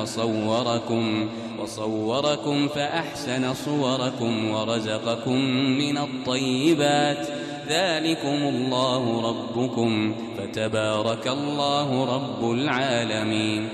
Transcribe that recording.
وصوركم فأحسن صوركم ورزقكم من الطيبات ذلكم الله ربكم فتبارك الله رب العالمين